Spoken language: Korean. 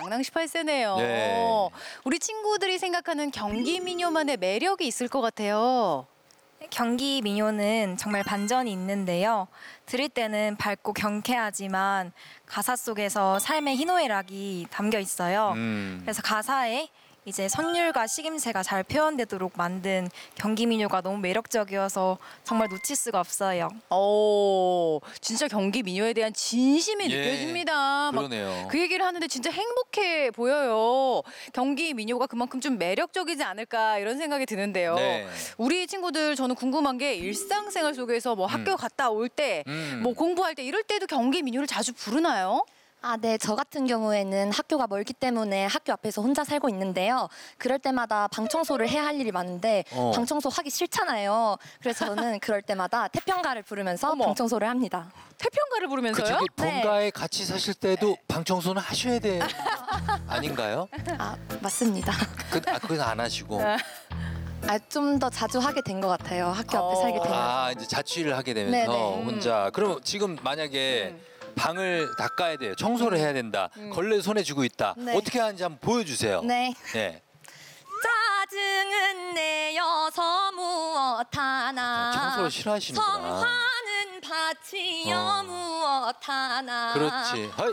양낭 18세네요. 네. 우리 친구들이 생각하는 경기 민요만의 매력이 있을 것 같아요. 경기 민요는 정말 반전이 있는데요. 들을 때는 밝고 경쾌하지만 가사 속에서 삶의 희노애락이 담겨 있어요. 그래서 가사에 이제 선율과 식임새가 잘 표현되도록 만든 경기 민요가 너무 매력적이어서 정말 놓칠 수가 없어요. 진짜 경기 민요에 대한 진심이 예, 느껴집니다. 막 그러네요. 그 얘기를 하는데 진짜 행복해 보여요. 경기 민요가 그만큼 좀 매력적이지 않을까 이런 생각이 드는데요. 네. 우리 친구들 저는 궁금한 게 일상생활 속에서 뭐 학교 갔다 올 때, 뭐 공부할 때 이럴 때도 경기 민요를 자주 부르나요? 아, 네. 저 같은 경우에는 학교가 멀기 때문에 학교 앞에서 혼자 살고 있는데요. 그럴 때마다 방 청소를 해야 할 일이 많은데 방 청소 하기 싫잖아요. 그래서 저는 그럴 때마다 태평가를 부르면서 어머. 방 청소를 합니다. 태평가를 그 부르면서요? 저기 네. 본가에 같이 사실 때도 방 청소는 하셔야 돼. 아닌가요? 아, 맞습니다. 그건 안 하시고. 아, 좀 더 자주 하게 된 것 같아요. 학교 앞에 살게 되면서. 아, 이제 자취를 하게 되면서 네네. 혼자. 그럼 지금 만약에 방을 닦아야 돼요. 청소를 해야 된다. 걸레 손에 쥐고 있다. 네. 어떻게 하는지 한번 보여주세요. 네. 네. 짜증은 내어서 무엇하나 청소를 싫어하시는구나. 성화는 바치여 무엇하나 그렇지. 허이.